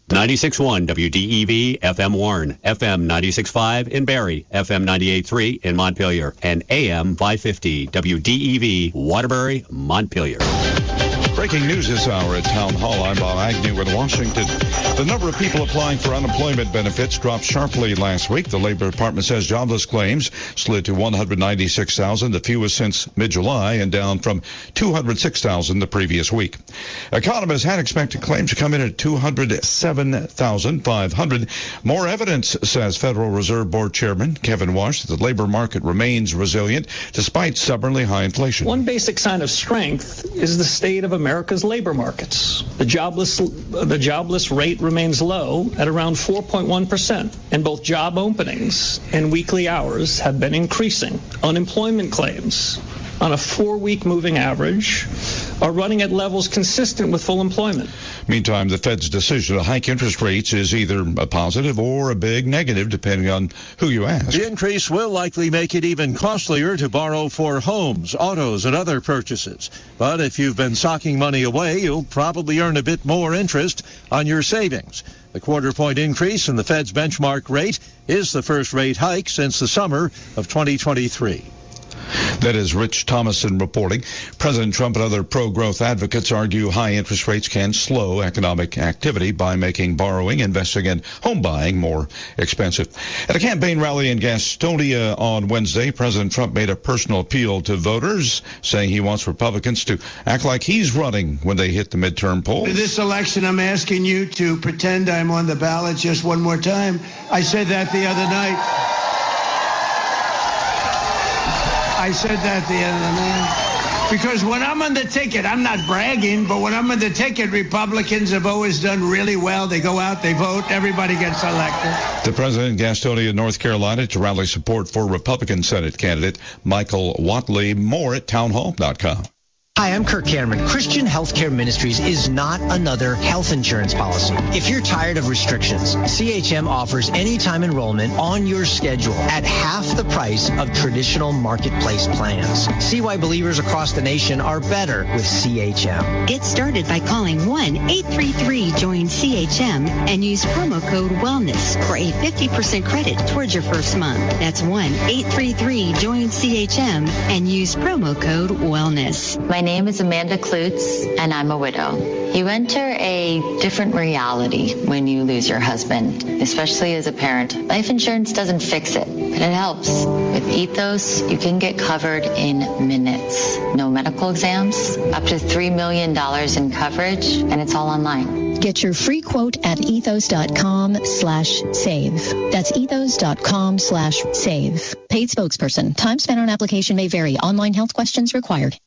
96.1 WDEV FM Warren, FM 96.5 in Barrie, FM 98.3 in Montpelier, and AM 550 WDEV Waterbury, Montpelier. Breaking news this hour at Town Hall. I'm Bob Agnew with Washington. The number of people applying for unemployment benefits dropped sharply last week. The Labor Department says jobless claims slid to 196,000, the fewest since mid-July, and down from 206,000 the previous week. Economists had expected claims to come in at 207,500. More evidence, says Federal Reserve Board Chairman Kevin Walsh, that the labor market remains resilient despite stubbornly high inflation. One basic sign of strength is the state of America's labor markets. The jobless rate remains low at around 4.1%, and both job openings and weekly hours have been increasing. Unemployment claims on a 4-week moving average are running at levels consistent with full employment. Meantime, the Fed's decision to hike interest rates is either a positive or a big negative, depending on who you ask. The increase will likely make it even costlier to borrow for homes, autos, and other purchases. But if you've been socking money away, you'll probably earn a bit more interest on your savings. The quarter-point increase in the Fed's benchmark rate is the first rate hike since the summer of 2023. That is Rich Thomason reporting. President Trump and other pro-growth advocates argue high interest rates can slow economic activity by making borrowing, investing, and home buying more expensive. At a campaign rally in Gastonia on Wednesday, President Trump made a personal appeal to voters, saying he wants Republicans to act like he's running when they hit the midterm polls. This election, I'm asking you to pretend I'm on the ballot just one more time. I said that the other night. Because when I'm on the ticket, I'm not bragging, but when I'm on the ticket, Republicans have always done really well. They go out, they vote, everybody gets elected. The president in Gastonia, North Carolina, to rally support for Republican Senate candidate Michael Whatley. More at townhall.com. Hi, I'm Kirk Cameron. Christian Healthcare Ministries is not another health insurance policy. If you're tired of restrictions, CHM offers anytime enrollment on your schedule at half the price of traditional marketplace plans. See why believers across the nation are better with CHM. Get started by calling 1-833-JOIN-CHM and use promo code WELLNESS for a 50% credit towards your first month. That's 1-833-JOIN-CHM and use promo code WELLNESS. My name is Amanda Klutz, and I'm a widow. You enter a different reality when you lose your husband, especially as a parent. Life insurance doesn't fix it, but it helps. With Ethos, you can get covered in minutes. No medical exams, up to $3 million in coverage, and it's all online. Get your free quote at ethos.com/save. That's ethos.com/save. Paid spokesperson. Time spent on application may vary. Online health questions required.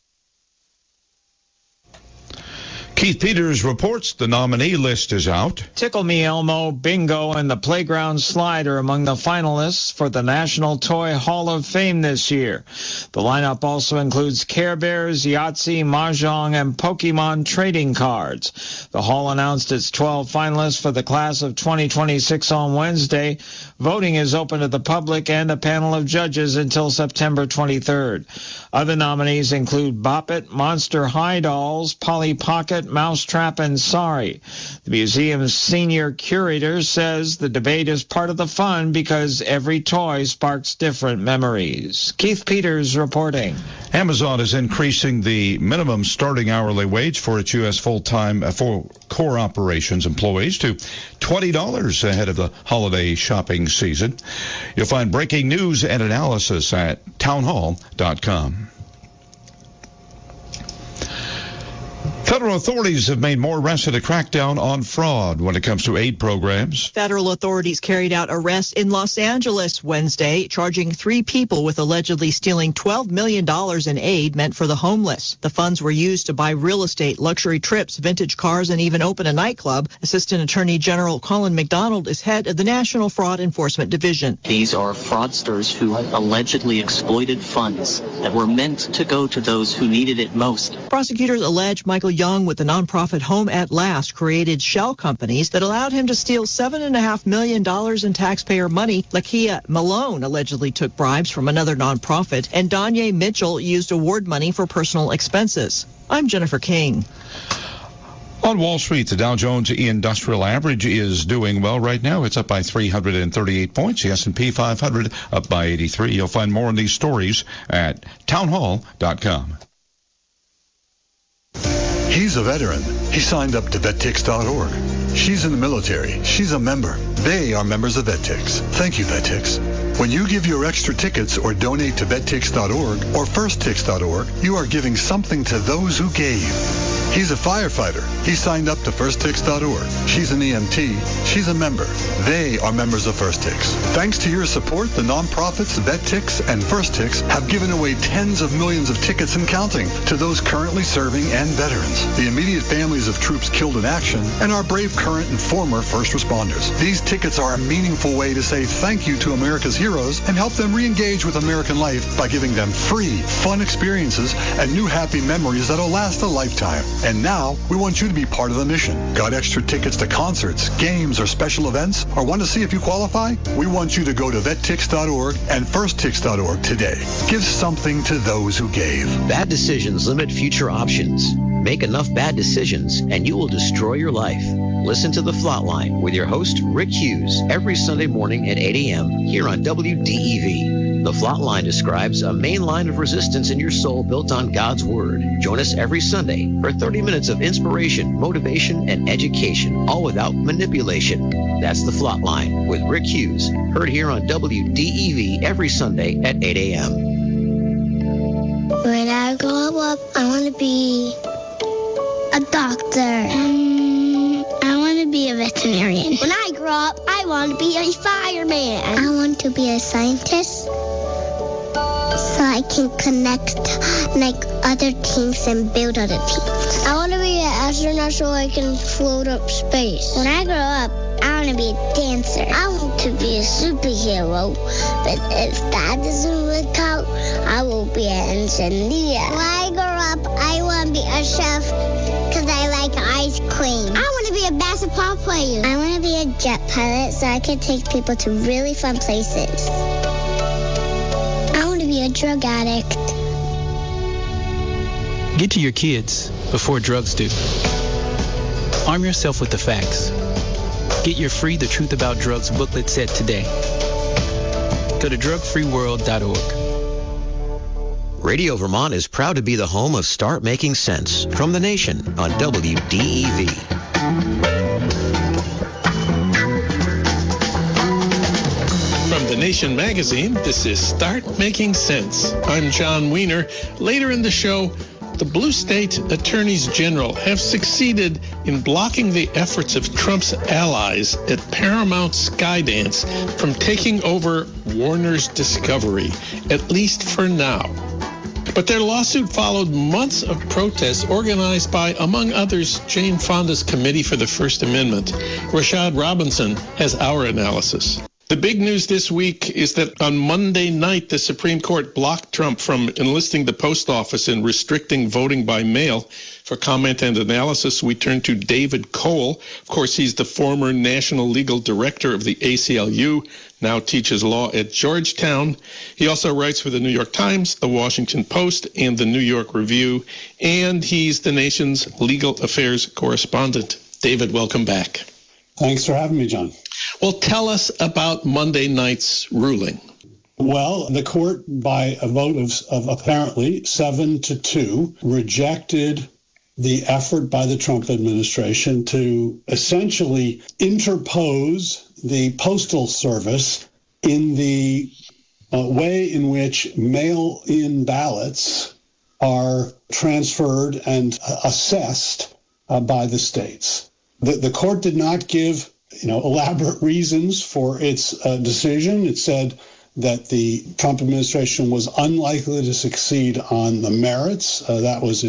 Keith Peters reports the nominee list is out. Tickle Me Elmo, Bingo, and the Playground Slide are among the finalists for the National Toy Hall of Fame this year. The lineup also includes Care Bears, Yahtzee, Mahjong, and Pokemon trading cards. The hall announced its 12 finalists for the class of 2026 on Wednesday. Voting is open to the public and a panel of judges until September 23rd. Other nominees include Bop It, Monster High Dolls, Polly Pocket, Mousetrap, and Sorry. The museum's senior curator says the debate is part of the fun because every toy sparks different memories. Keith Peters reporting. Amazon is increasing the minimum starting hourly wage for its U.S. full-time for core operations employees to $20 ahead of the holiday shopping season. You'll find breaking news and analysis at townhall.com. Federal authorities have made more arrests in a crackdown on fraud when it comes to aid programs. Federal authorities carried out arrests in Los Angeles Wednesday, charging 3 people with allegedly stealing $12 million in aid meant for the homeless. The funds were used to buy real estate, luxury trips, vintage cars, and even open a nightclub. Assistant Attorney General Colin McDonald is head of the National Fraud Enforcement Division. These are fraudsters who allegedly exploited funds that were meant to go to those who needed it most. Prosecutors allege Michael Young with the nonprofit Home at Last created shell companies that allowed him to steal $7.5 million in taxpayer money. Lakia Malone allegedly took bribes from another nonprofit, and Danye Mitchell used award money for personal expenses. I'm Jennifer King. On Wall Street, the Dow Jones Industrial Average is doing well right now. It's up by 338 points. The S&P 500 up by 83. You'll find more on these stories at townhall.com. He's a veteran. He signed up to VetTix.org. She's in the military. She's a member. They are members of VetTix. Thank you, VetTix. When you give your extra tickets or donate to VetTix.org or FirstTix.org, you are giving something to those who gave. He's a firefighter. He signed up to FirstTix.org. She's an EMT. She's a member. They are members of FirstTix. Thanks to your support, the nonprofits VetTix and FirstTix have given away tens of millions of tickets and counting to those currently serving and veterans, the immediate families of troops killed in action, and our brave current and former first responders. These tickets are a meaningful way to say thank you to America's heroes and help them re-engage with American life by giving them free, fun experiences and new happy memories that'll last a lifetime. And now, we want you to be part of the mission. Got extra tickets to concerts, games, or special events? Or want to see if you qualify? We want you to go to VetTix.org and FirstTix.org today. Give something to those who gave. Bad decisions limit future options. Make enough bad decisions, and you will destroy your life. Listen to The Flatline with your host, Rick Hughes, every Sunday morning at 8 a.m. here on WDEV. The Flatline describes a main line of resistance in your soul built on God's Word. Join us every Sunday for 30 minutes of inspiration, motivation, and education, all without manipulation. That's The Flatline with Rick Hughes, heard here on WDEV every Sunday at 8 a.m. When I grow up, I want to be a doctor. I want to be a veterinarian. When I grow up, I want to be a fireman. I want to be a scientist so I can connect like other things and build other things. I want to be an astronaut so I can float up space. When I grow up, I want to be a dancer. I want to be a superhero, but if that doesn't work out, I will be an engineer. When I grow up, I want to be a chef because I like ice cream. I want to be a basketball player. I want to be a jet pilot so I can take people to really fun places. I want to be a drug addict. Get to your kids before drugs do. Arm yourself with the facts. Get your free The Truth About Drugs booklet set today. Go to drugfreeworld.org. Radio Vermont is proud to be the home of Start Making Sense from the Nation on WDEV. From The Nation magazine, this is Start Making Sense. I'm John Wiener. Later in the show, the blue state attorneys general have succeeded in blocking the efforts of Trump's allies at Paramount Skydance from taking over Warner's Discovery, at least for now. But their lawsuit followed months of protests organized by, among others, Jane Fonda's Committee for the First Amendment. Rashad Robinson has our analysis. The big news this week is that on Monday night, the Supreme Court blocked Trump from enlisting the post office and restricting voting by mail. For comment and analysis, we turn to David Cole. Of course, he's the former National Legal Director of the ACLU, now teaches law at Georgetown. He also writes for the New York Times, the Washington Post, and the New York Review, and he's the nation's legal affairs correspondent. David, welcome back. Thanks for having me, John. Well, tell us about Monday night's ruling. Well, the court, by a vote of apparently 7-2, rejected the effort by the Trump administration to essentially interpose the Postal Service in the way in which mail-in ballots are transferred and assessed by the states. The court did not give elaborate reasons for its decision. It said that the Trump administration was unlikely to succeed on the merits. That was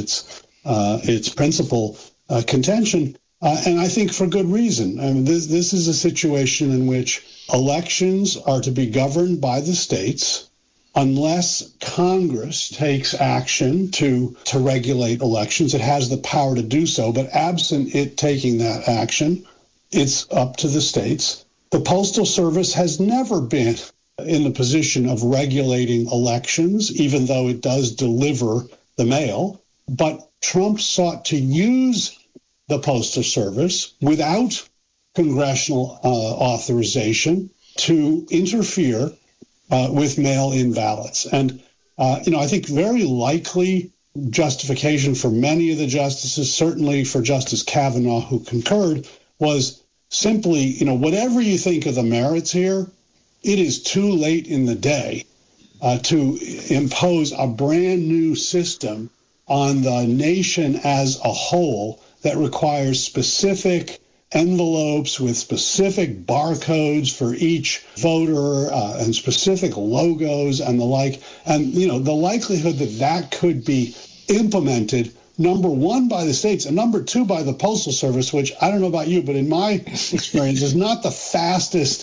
its principal contention, and I think for good reason. I mean, this is a situation in which elections are to be governed by the states unless Congress takes action to regulate elections. It has the power to do so, but absent it taking that action, it's up to the states. The Postal Service has never been in the position of regulating elections, even though it does deliver the mail. But Trump sought to use the Postal Service without congressional authorization to interfere with mail-in ballots. And, I think very likely justification for many of the justices, certainly for Justice Kavanaugh, who concurred, was simply, whatever you think of the merits here, it is too late in the day to impose a brand new system on the nation as a whole that requires specific envelopes with specific barcodes for each voter and specific logos and the like. And, the likelihood that could be implemented, number one, by the states, and number two, by the Postal Service, which I don't know about you, but in my experience is not the fastest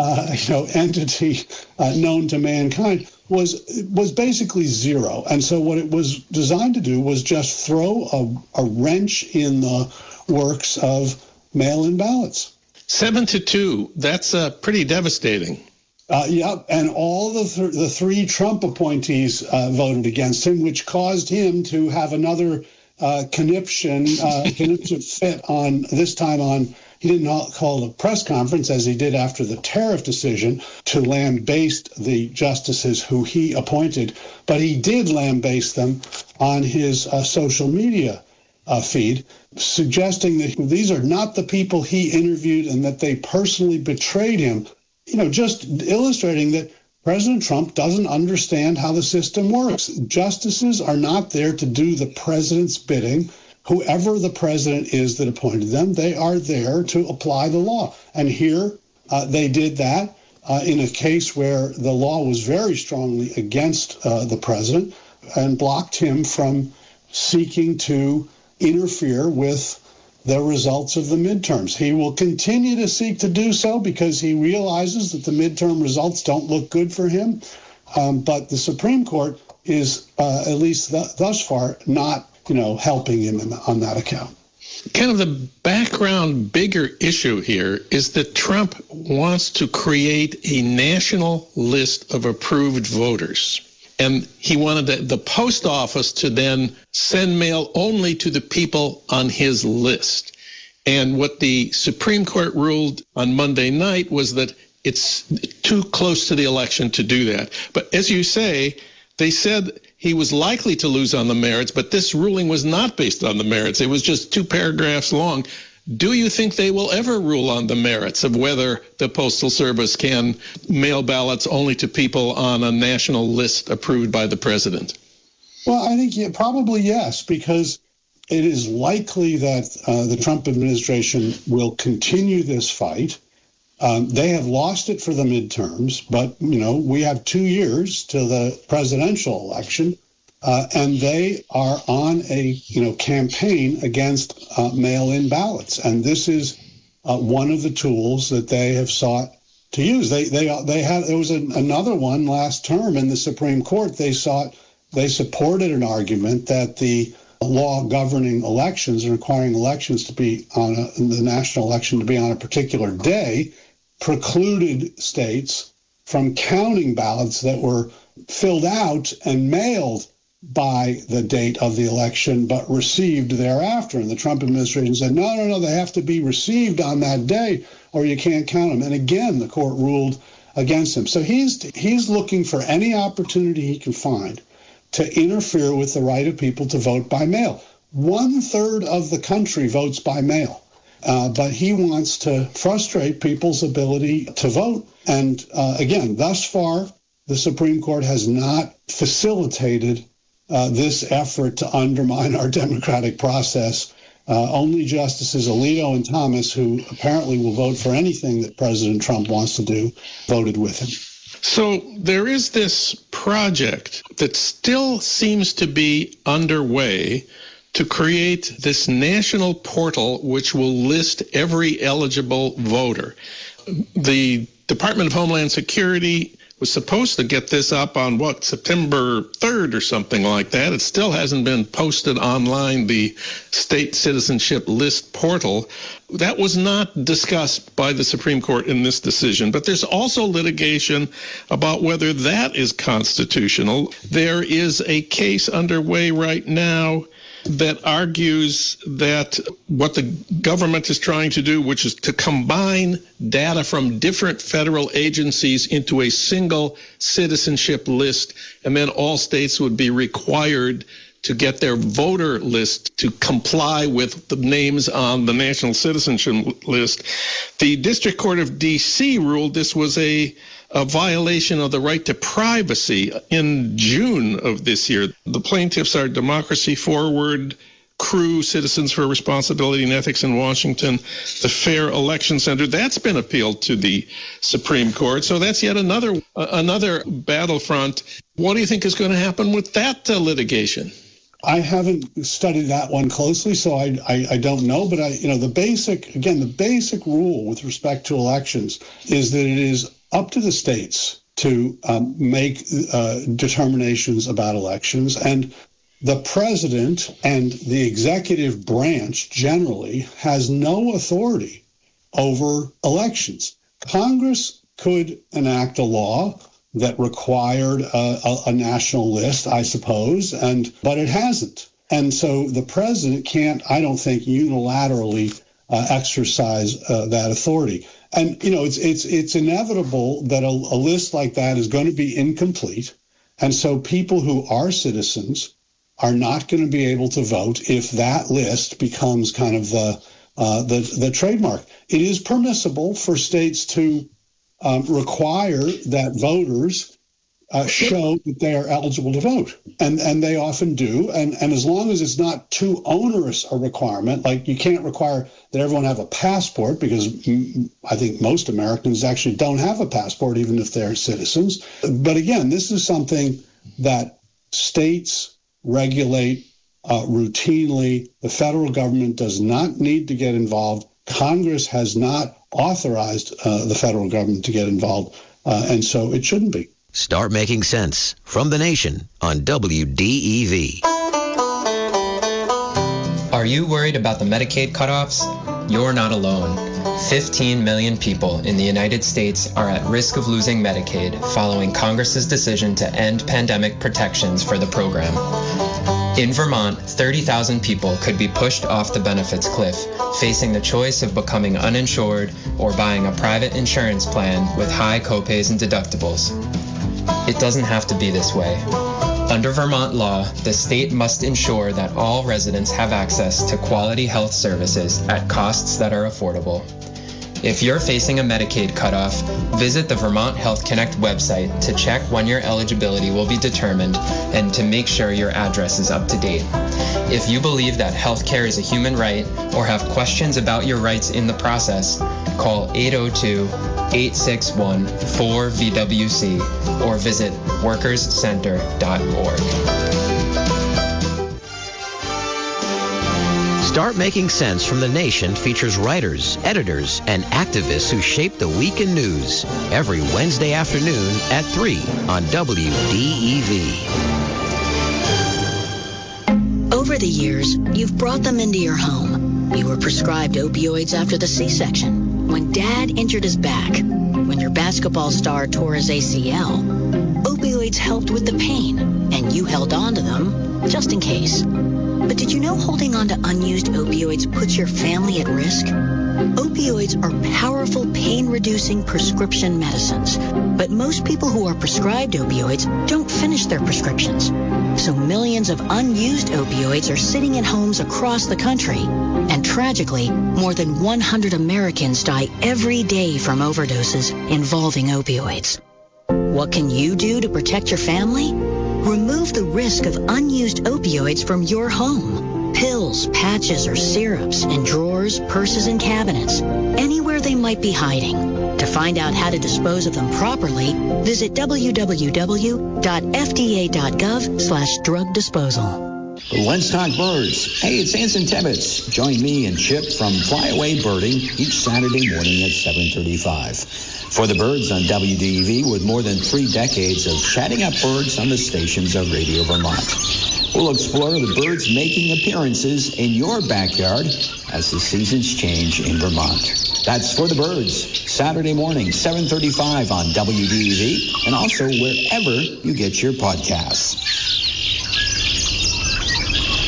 entity known to mankind, was basically zero. And so what it was designed to do was just throw a wrench in the works of mail-in ballots. 7-2, that's pretty devastating. Yep, and all the three Trump appointees voted against him, which caused him to have another conniption fit on, this time on, he didn't call a press conference as he did after the tariff decision to lambaste the justices who he appointed, but he did lambaste them on his social media feed, suggesting that these are not the people he interviewed and that they personally betrayed him, just illustrating that President Trump doesn't understand how the system works. Justices are not there to do the president's bidding. Whoever the president is that appointed them, they are there to apply the law. And here they did that in a case where the law was very strongly against the president and blocked him from seeking to interfere with the results of the midterms. He will continue to seek to do so because he realizes that the midterm results don't look good for him. But the Supreme Court is, at least thus far, not helping him on that account. Kind of the background bigger issue here is that Trump wants to create a national list of approved voters. And he wanted the post office to then send mail only to the people on his list. And what the Supreme Court ruled on Monday night was that it's too close to the election to do that. But as you say, they said he was likely to lose on the merits, but this ruling was not based on the merits. It was just 2 paragraphs long. Do you think they will ever rule on the merits of whether the Postal Service can mail ballots only to people on a national list approved by the president? Well, I think probably yes, because it is likely that the Trump administration will continue this fight. They have lost it for the midterms, but, we have 2 years to the presidential election. And they are on a campaign against mail-in ballots, and this is one of the tools that they have sought to use. There was another one last term in the Supreme Court. They supported an argument that the law governing elections and requiring elections to be the national election to be on a particular day precluded states from counting ballots that were filled out and mailed by the date of the election, but received thereafter. And the Trump administration said, no, they have to be received on that day or you can't count them. And again, the court ruled against him. So he's looking for any opportunity he can find to interfere with the right of people to vote by mail. 1/3 of the country votes by mail, but he wants to frustrate people's ability to vote. And again, thus far, the Supreme Court has not facilitated this effort to undermine our democratic process. Only Justices Alito and Thomas, who apparently will vote for anything that President Trump wants to do, voted with him. So there is this project that still seems to be underway to create this national portal which will list every eligible voter. The Department of Homeland Security was supposed to get this up on, September 3rd or something like that. It still hasn't been posted online, the state citizenship list portal. That was not discussed by the Supreme Court in this decision. But there's also litigation about whether that is constitutional. There is a case underway right now that argues that what the government is trying to do, which is to combine data from different federal agencies into a single citizenship list, and then all states would be required to get their voter list to comply with the names on the national citizenship list. The District Court of D.C. ruled this was a violation of the right to privacy in June of this year. The plaintiffs are Democracy Forward, CREW, Citizens for Responsibility and Ethics in Washington, the Fair Election Center. That's been appealed to the Supreme Court. So that's yet another battlefront. What do you think is going to happen with that litigation? I haven't studied that one closely, so I don't know. But the basic rule with respect to elections is that it is up to the states to make determinations about elections, and the president and the executive branch generally has no authority over elections. Congress could enact a law that required a national list, I suppose, but it hasn't. And so the president can't, I don't think, unilaterally exercise that authority. And, it's inevitable that a list like that is going to be incomplete. And so people who are citizens are not going to be able to vote if that list becomes kind of the trademark. It is permissible for states to require that voters show that they are eligible to vote. And they often do. And as long as it's not too onerous a requirement, like you can't require that everyone have a passport, because I think most Americans actually don't have a passport, even if they're citizens. But again, this is something that states regulate routinely. The federal government does not need to get involved. Congress has not authorized the federal government to get involved, and so it shouldn't be. Start making sense from The Nation on WDEV. Are you worried about the Medicaid cutoffs? You're not alone. 15 million people in the United States are at risk of losing Medicaid following Congress's decision to end pandemic protections for the program. In Vermont, 30,000 people could be pushed off the benefits cliff, facing the choice of becoming uninsured or buying a private insurance plan with high copays and deductibles. It doesn't have to be this way. Under Vermont law, the state must ensure that all residents have access to quality health services at costs that are affordable. If you're facing a Medicaid cutoff, visit the Vermont Health Connect website to check when your eligibility will be determined and to make sure your address is up to date. If you believe that health care is a human right or have questions about your rights in the process, call 802-861-4VWC or visit workerscenter.org. Start Making Sense from The Nation features writers, editors, and activists who shape the week in news every Wednesday afternoon at 3 on WDEV. Over the years, you've brought them into your home. You were prescribed opioids after the C-section, when Dad injured his back, when your basketball star tore his ACL. Opioids helped with the pain, and you held on to them just in case. But did you know holding on to unused opioids puts your family at risk? Opioids are powerful pain-reducing prescription medicines, but most people who are prescribed opioids don't finish their prescriptions. So millions of unused opioids are sitting in homes across the country. And tragically, more than 100 Americans die every day from overdoses involving opioids. What can you do to protect your family? Remove the risk of unused opioids from your home. Pills, patches, or syrups in drawers, purses, and cabinets, anywhere they might be hiding. To find out how to dispose of them properly, visit www.fda.gov/drug disposal. Let's talk birds. Hey, it's Anson Tibbetts. Join me and Chip from Flyaway Birding each Saturday morning at 7:35. For the Birds on WDEV, with more than 3 decades of chatting up birds on the stations of Radio Vermont. We'll explore the birds making appearances in your backyard as the seasons change in Vermont. That's For the Birds, Saturday morning, 7:35 on WDEV, and also wherever you get your podcasts.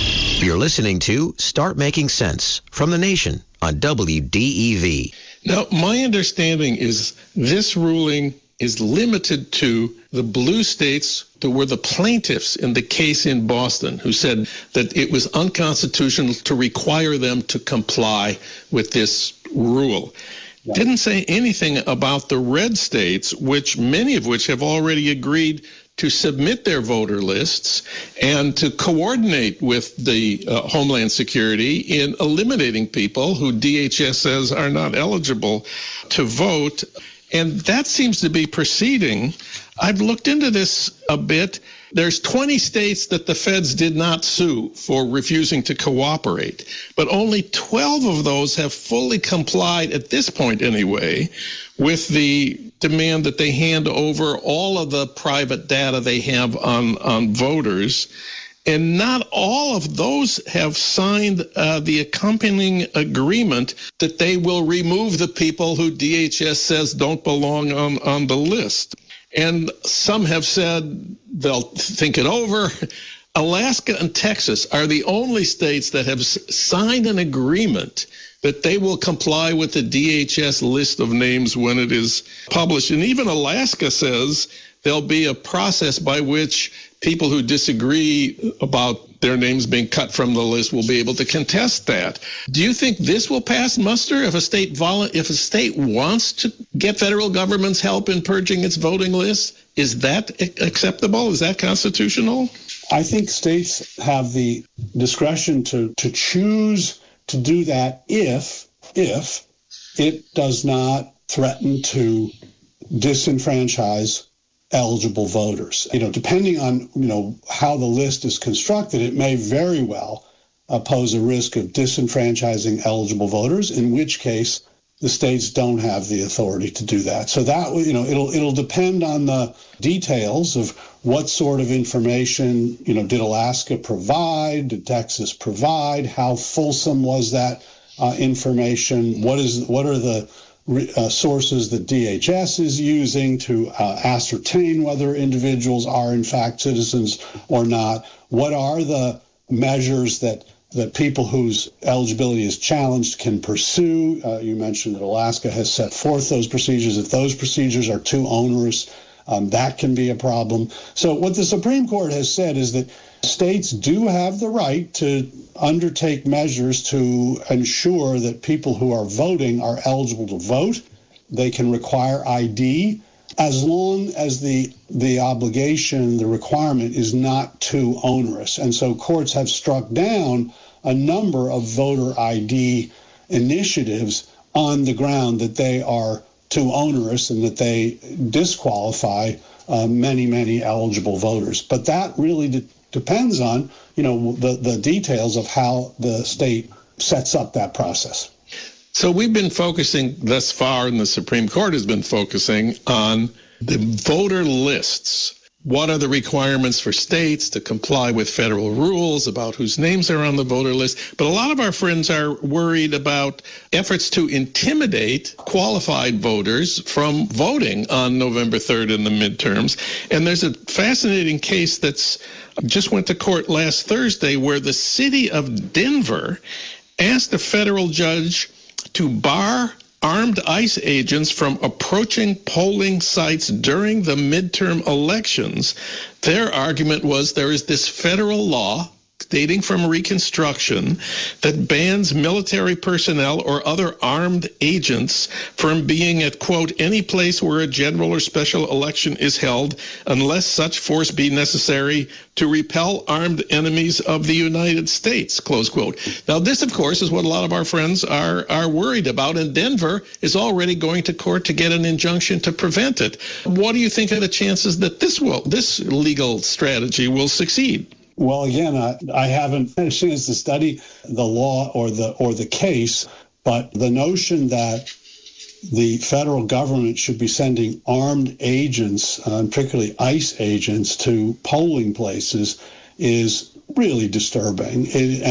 You're listening to Start Making Sense from The Nation on WDEV. Now, my understanding is this ruling is limited to the blue states that were the plaintiffs in the case in Boston, who said that it was unconstitutional to require them to comply with this rule. Yeah. Didn't say anything about the red states, many of which have already agreed to submit their voter lists and to coordinate with the Homeland Security in eliminating people who DHS says are not eligible to vote. And that seems to be proceeding. I've looked into this a bit. There's 20 states that the feds did not sue for refusing to cooperate, but only 12 of those have fully complied, at this point anyway, with the demand that they hand over all of the private data they have on voters. And not all of those have signed the accompanying agreement that they will remove the people who DHS says don't belong on the list. And some have said they'll think it over. Alaska and Texas are the only states that have signed an agreement that they will comply with the DHS list of names when it is published. And even Alaska says there'll be a process by which people who disagree about their names being cut from the list will be able to contest that. Do you think this will pass muster if a state wants to get federal government's help in purging its voting list? Is that acceptable? Is that constitutional? I think states have the discretion to choose to do that if it does not threaten to disenfranchise eligible voters. Depending on, how the list is constructed, it may very well pose a risk of disenfranchising eligible voters, in which case the states don't have the authority to do that. So that, it'll depend on the details of what sort of information, did Alaska provide? Did Texas provide? How fulsome was that information? What are the sources that DHS is using to ascertain whether individuals are in fact citizens or not? What are the measures that people whose eligibility is challenged can pursue? You mentioned that Alaska has set forth those procedures. If those procedures are too onerous, that can be a problem. So what the Supreme Court has said is that states do have the right to undertake measures to ensure that people who are voting are eligible to vote. They can require ID as long as the obligation, the requirement is not too onerous. And so courts have struck down a number of voter ID initiatives on the ground that they are too onerous and that they disqualify many eligible voters. But that really depends on, the details of how the state sets up that process. So we've been focusing thus far, and the Supreme Court has been focusing on the voter lists. What are the requirements for states to comply with federal rules about whose names are on the voter list? But a lot of our friends are worried about efforts to intimidate qualified voters from voting on November 3rd in the midterms. And there's a fascinating case that's just went to court last Thursday where the city of Denver asked a federal judge to bar armed ICE agents from approaching polling sites during the midterm elections. Their argument was there is this federal law dating from Reconstruction that bans military personnel or other armed agents from being at, quote, any place where a general or special election is held unless such force be necessary to repel armed enemies of the United States, close quote. Now, this, of course, is what a lot of our friends are worried about, and Denver is already going to court to get an injunction to prevent it. What do you think are the chances that this legal strategy will succeed? Well, again, I haven't had a chance to study the law or the case, but the notion that the federal government should be sending armed agents, particularly ICE agents, to polling places is really disturbing.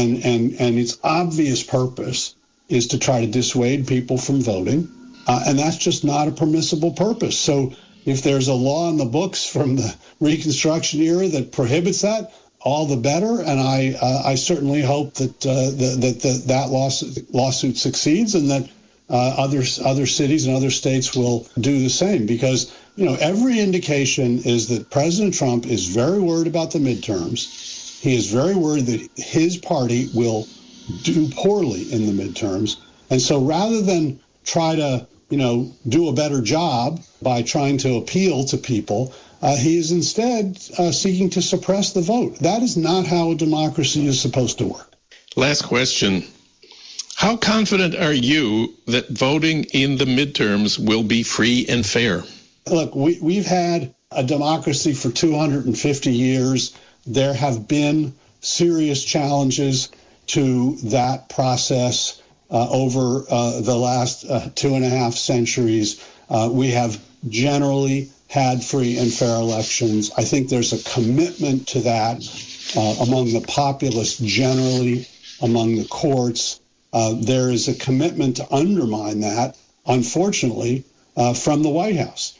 And its obvious purpose is to try to dissuade people from voting, and that's just not a permissible purpose. So if there's a law in the books from the Reconstruction era that prohibits that, all the better. And I certainly hope that that lawsuit succeeds, and that other cities and other states will do the same, because every indication is that President Trump is very worried about the midterms. He is very worried that his party will do poorly in the midterms. And so rather than try to, do a better job by trying to appeal to people, he is instead seeking to suppress the vote. That is not how a democracy is supposed to work. Last question. How confident are you that voting in the midterms will be free and fair? Look, we've had a democracy for 250 years. There have been serious challenges to that process over the last 2.5 centuries. We have generally had free and fair elections. I think there's a commitment to that among the populace generally, among the courts. There is a commitment to undermine that, unfortunately, from the White House.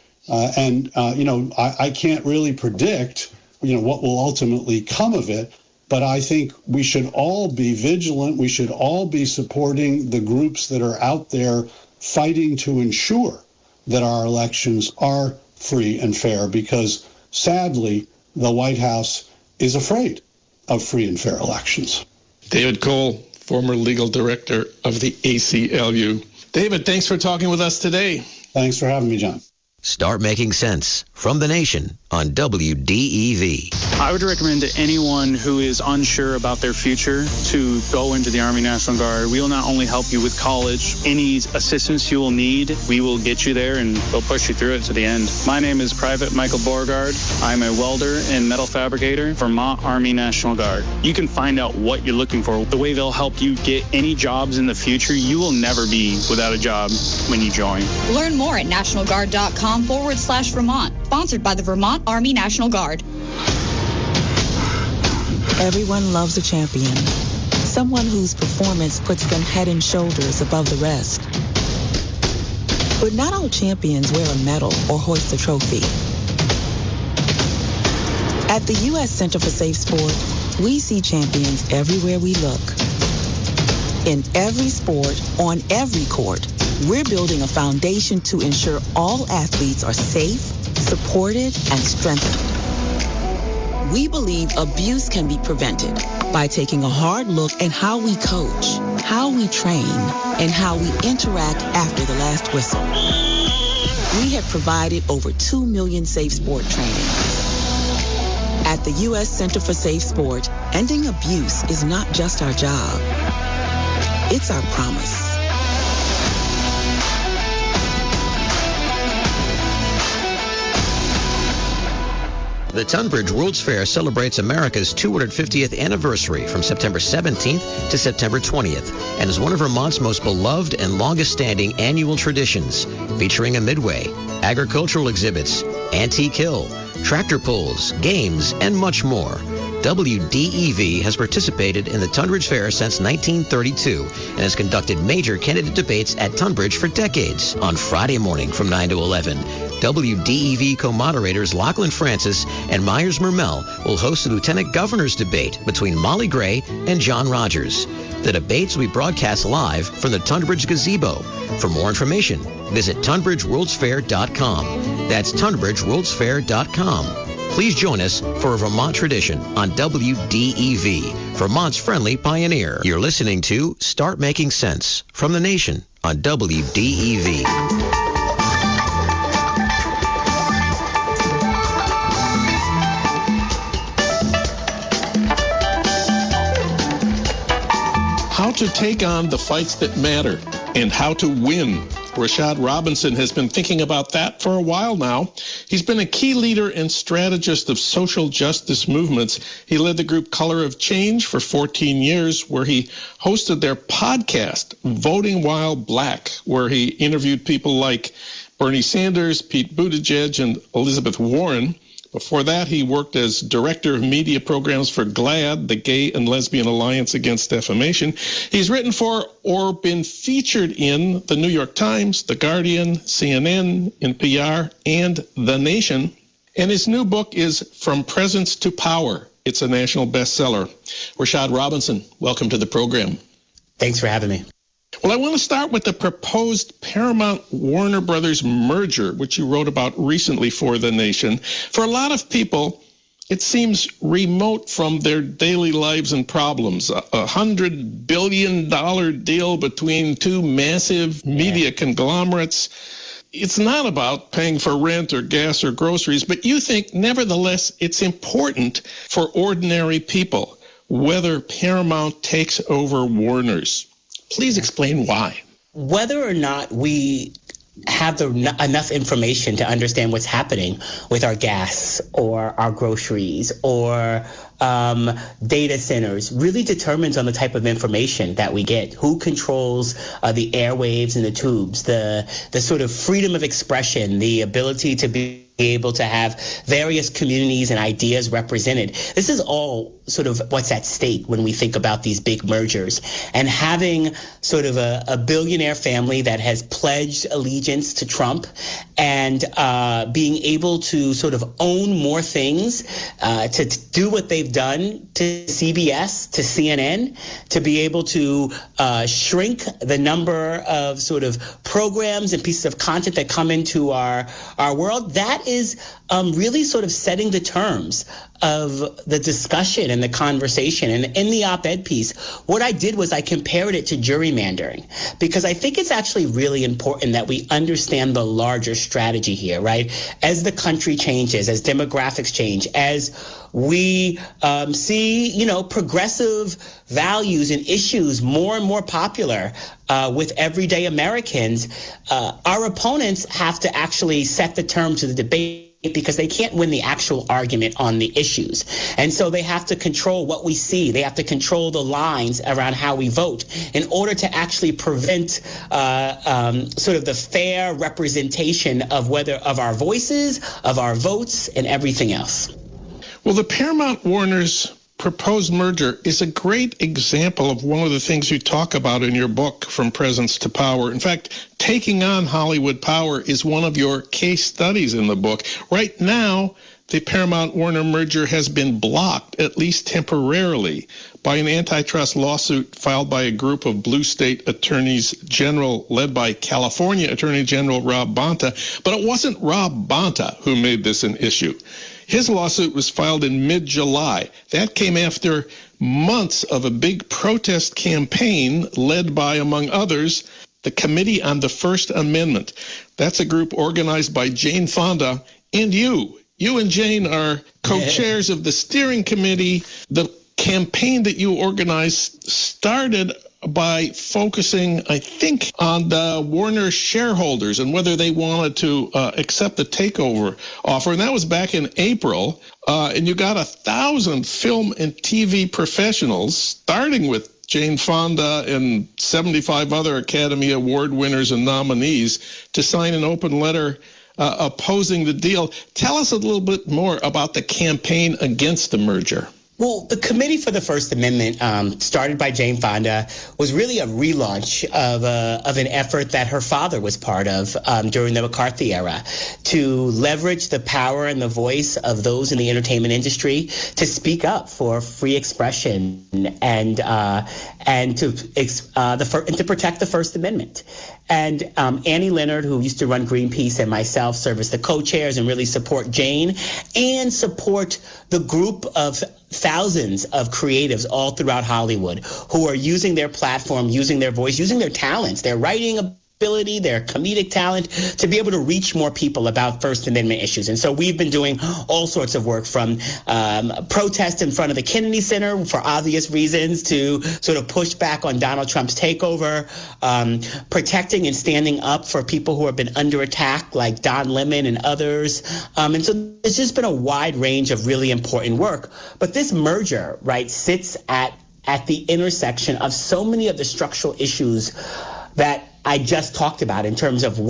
I can't really predict, what will ultimately come of it. But I think we should all be vigilant. We should all be supporting the groups that are out there fighting to ensure that our elections are free and fair, because sadly, the White House is afraid of free and fair elections. David Cole, former legal director of the ACLU. David, thanks for talking with us today. Thanks for having me, John. Start Making Sense from the Nation on WDEV. I would recommend to anyone who is unsure about their future to go into the Army National Guard. We will not only help you with college, any assistance you will need, we will get you there and we'll push you through it to the end. My name is Private Michael Beauregard. I'm a welder and metal fabricator, Vermont Army National Guard. You can find out what you're looking for, the way they'll help you get any jobs in the future. You will never be without a job when you join. Learn more at nationalguard.com/Vermont. Sponsored by the Vermont Army National Guard. Everyone loves a champion. Someone whose performance puts them head and shoulders above the rest. But not all champions wear a medal or hoist a trophy. At the U.S. Center for Safe Sport, we see champions everywhere we look. In every sport, on every court, we're building a foundation to ensure all athletes are safe, supported, and strengthened. We believe abuse can be prevented by taking a hard look at how we coach, how we train, and how we interact after the last whistle. We have provided over 2 million safe sport trainings. At the U.S. Center for Safe Sport, ending abuse is not just our job. It's our promise. The Tunbridge World's Fair celebrates America's 250th anniversary from September 17th to September 20th and is one of Vermont's most beloved and longest-standing annual traditions, featuring a midway, agricultural exhibits, antique hill, tractor pulls, games, and much more. WDEV has participated in the Tunbridge Fair since 1932 and has conducted major candidate debates at Tunbridge for decades. On Friday morning from 9 to 11, WDEV co-moderators Lachlan Francis and Myers Mermel will host the Lieutenant Governor's debate between Molly Gray and John Rogers. The debates will be broadcast live from the Tunbridge Gazebo. For more information, visit TunbridgeWorldsFair.com. That's TunbridgeWorldsFair.com. Please join us for a Vermont tradition on WDEV, Vermont's friendly pioneer. You're listening to Start Making Sense from the Nation on WDEV. How to take on the fights that matter and how to win. Rashad Robinson has been thinking about that for a while now. He's been a key leader and strategist of social justice movements. He led the group Color of Change for 14 years, where he hosted their podcast, Voting While Black, where he interviewed people like Bernie Sanders, Pete Buttigieg, and Elizabeth Warren. Before that, he worked as director of media programs for GLAAD, the Gay and Lesbian Alliance Against Defamation. He's written for or been featured in the New York Times, The Guardian, CNN, NPR, and The Nation. And his new book is From Presence to Power, It's a national bestseller. Rashad Robinson, welcome to the program. Thanks for having me. Well, I want to start with the proposed Paramount-Warner Brothers merger, which you wrote about recently for The Nation. For a lot of people, it seems remote from their daily lives and problems. $100 billion deal between two massive media conglomerates. It's not about paying for rent or gas or groceries, but you think, nevertheless, it's important for ordinary people whether Paramount takes over Warner's. Please explain why. Whether or not we have enough information to understand what's happening with our gas or our groceries or data centers really determines on the type of information that we get. Who controls the airwaves and the tubes, the sort of freedom of expression, the ability to be able to have various communities and ideas represented. This is all sort of what's at stake when we think about these big mergers. And having sort of a billionaire family that has pledged allegiance to Trump and being able to sort of own more things, to do what they've done to CBS, to CNN, to be able to shrink the number of sort of programs and pieces of content that come into our world, that is really sort of setting the terms of the discussion and the conversation. And in the op-ed piece, what I did was I compared it to gerrymandering, because I think it's actually really important that we understand the larger strategy here, right? As the country changes, as demographics change, as we see, progressive values and issues more and more popular with everyday Americans, our opponents have to actually set the terms of the debate, because they can't win the actual argument on the issues. And so they have to control what we see. They have to control the lines around how we vote in order to actually prevent sort of the fair representation of our voices, of our votes, and everything else. Well, the Paramount-Warner's proposed merger is a great example of one of the things you talk about in your book, From Presence to Power. In fact, taking on Hollywood power is one of your case studies in the book. Right now, the Paramount-Warner merger has been blocked, at least temporarily, by an antitrust lawsuit filed by a group of blue state attorneys general led by California Attorney General Rob Bonta. But it wasn't Rob Bonta who made this an issue. His lawsuit was filed in mid-July. That came after months of a big protest campaign led by, among others, the Committee on the First Amendment. That's a group organized by Jane Fonda and you. You and Jane are co-chairs of the steering committee. The campaign that you organized started by focusing, I think, on the Warner shareholders and whether they wanted to accept the takeover offer. And that was back in April. And you got 1,000 film and TV professionals, starting with Jane Fonda and 75 other Academy Award winners and nominees, to sign an open letter opposing the deal. Tell us a little bit more about the campaign against the merger. Well, the Committee for the First Amendment, started by Jane Fonda, was really a relaunch of an effort that her father was part of during the McCarthy era, to leverage the power and the voice of those in the entertainment industry to speak up for free expression and to protect the First Amendment. And Annie Leonard, who used to run Greenpeace, and myself serve as the co-chairs and really support Jane and support the group of thousands of creatives all throughout Hollywood who are using their platform, using their voice, using their talents, their writing ability, their comedic talent, to be able to reach more people about First Amendment issues. And so we've been doing all sorts of work, from protest in front of the Kennedy Center for obvious reasons to sort of push back on Donald Trump's takeover, protecting and standing up for people who have been under attack like Don Lemon and others. And so it's just been a wide range of really important work. But this merger, right, sits at the intersection of so many of the structural issues that I just talked about in terms of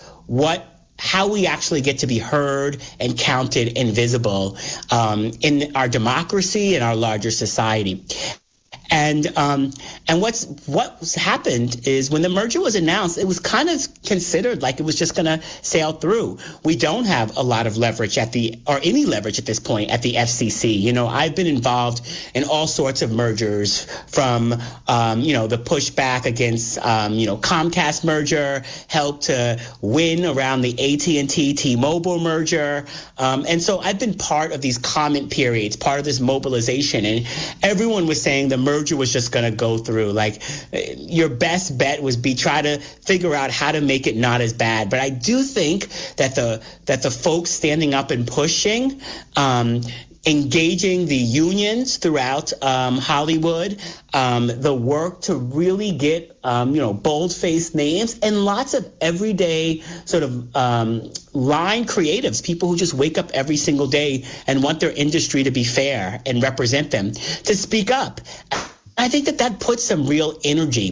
how we actually get to be heard and counted and visible in our democracy and our larger society. And what's happened is when the merger was announced, it was kind of considered like it was just going to sail through. We don't have a lot of leverage any leverage at this point at the FCC. You know, I've been involved in all sorts of mergers from, the pushback against, Comcast merger, helped to win around the AT&T T-Mobile merger. And so I've been part of these comment periods, part of this mobilization. And everyone was saying the merger was just going to go through. Like, your best bet was try to figure out how to make it not as bad. But I do think that the folks standing up and pushing, engaging the unions throughout Hollywood, the work to really get, bold-faced names and lots of everyday sort of line creatives, people who just wake up every single day and want their industry to be fair and represent them, to speak up. I think that puts some real energy